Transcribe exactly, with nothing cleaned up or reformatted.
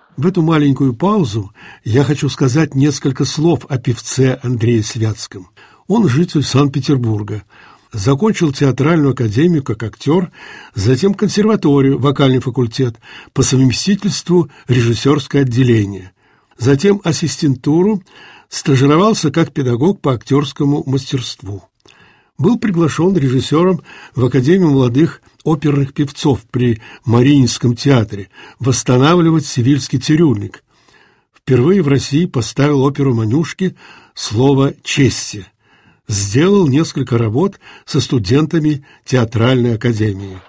В эту маленькую паузу я хочу сказать несколько слов о певце Андрее Святском. Он житель Санкт-Петербурга. Закончил театральную академию как актер, затем консерваторию, вокальный факультет, по совместительству режиссерское отделение. Затем ассистентуру, стажировался как педагог по актерскому мастерству. Был приглашен режиссером в Академию молодых оперных певцов при Мариинском театре восстанавливать «Севильский цирюльник». Впервые в России поставил оперу «Манюшки» «Слово чести». Сделал несколько работ со студентами театральной академии.